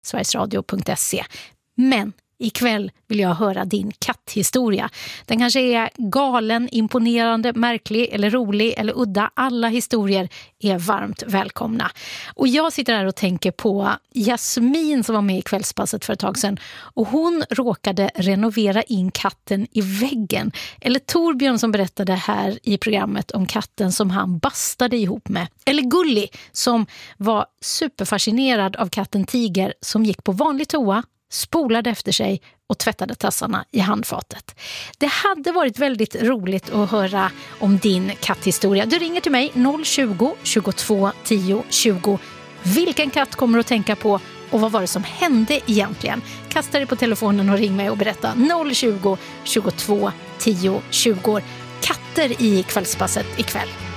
sverigesradio.se. Men ikväll vill jag höra din katthistoria. Den kanske är galen, imponerande, märklig eller rolig eller udda. Alla historier är varmt välkomna. Och jag sitter här och tänker på Jasmin som var med i Kvällspasset för ett tag sedan. Och hon råkade renovera in katten i väggen. Eller Torbjörn som berättade här i programmet om katten som han bastade ihop med. Eller Gulli som var superfascinerad av katten Tiger som gick på vanlig toa, spolade efter sig och tvättade tassarna i handfatet. Det hade varit väldigt roligt att höra om din katthistoria. Du ringer till mig 020 22 10 20. Vilken katt kommer du att tänka på och vad var det som hände egentligen? Kasta dig på telefonen och ring mig och berätta 020 22 10 20. Katter i Kvällspasset ikväll.